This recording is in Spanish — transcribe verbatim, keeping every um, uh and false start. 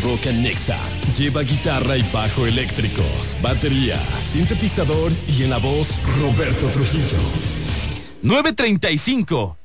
Rock and Nexa. Lleva guitarra y bajo eléctricos, batería, sintetizador y en la voz Roberto Trujillo. nueve treinta y cinco.